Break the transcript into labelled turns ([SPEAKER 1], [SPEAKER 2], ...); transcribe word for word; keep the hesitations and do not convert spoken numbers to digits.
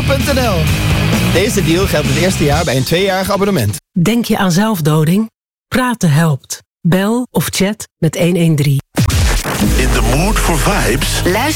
[SPEAKER 1] punt n l. Deze deal geldt het eerste jaar bij een tweejarig abonnement.
[SPEAKER 2] Denk je aan zelfdoding? Praten helpt. Bel of chat met een een drie.
[SPEAKER 3] In the mood for vibes?
[SPEAKER 4] Luister